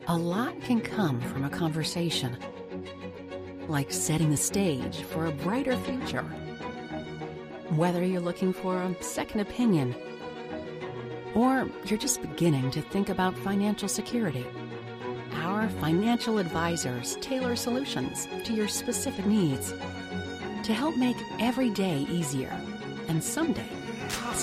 A lot can come from a conversation, like setting the stage for a brighter future. Whether you're looking for a second opinion or you're just beginning to think about financial security, our financial advisors tailor solutions to your specific needs to help make every day easier and someday